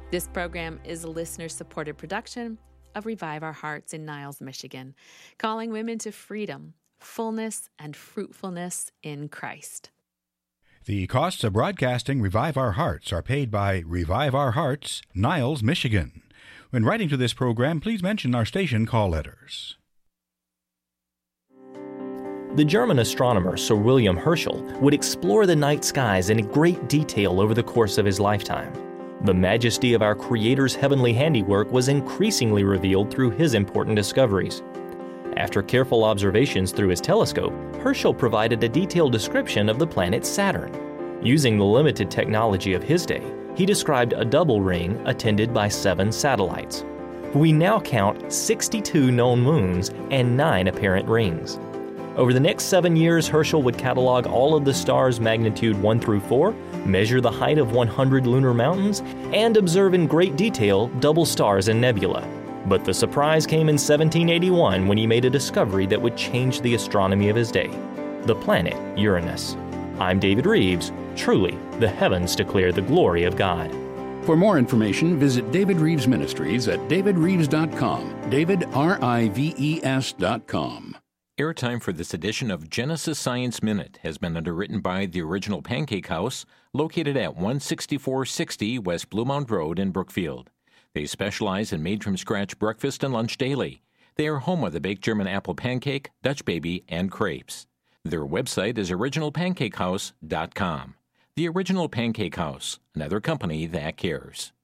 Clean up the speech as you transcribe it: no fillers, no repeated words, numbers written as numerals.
This program is a listener-supported production of Revive Our Hearts in Niles, Michigan, calling women to freedom, fullness, and fruitfulness in Christ. The costs of broadcasting Revive Our Hearts are paid by Revive Our Hearts, Niles, Michigan. When writing to this program, please mention our station call letters. The German astronomer Sir William Herschel would explore the night skies in great detail over the course of his lifetime. The majesty of our Creator's heavenly handiwork was increasingly revealed through his important discoveries. After careful observations through his telescope, Herschel provided a detailed description of the planet Saturn. Using the limited technology of his day, he described a double ring attended by 7 satellites. We now count 62 known moons and 9 apparent rings. Over the next 7 years, Herschel would catalog all of the stars magnitude 1 through 4, measure the height of 100 lunar mountains, and observe in great detail double stars and nebula. But the surprise came in 1781 when he made a discovery that would change the astronomy of his day: the planet Uranus. I'm David Reeves. Truly, the heavens declare the glory of God. For more information, visit David Reeves Ministries at davidreeves.com, davidrives.com. Airtime for this edition of Genesis Science Minute has been underwritten by the Original Pancake House, located at 16460 West Bluemount Road in Brookfield. They specialize in made-from-scratch breakfast and lunch daily. They are home of the baked German apple pancake, Dutch baby, and crepes. Their website is originalpancakehouse.com. The Original Pancake House, another company that cares.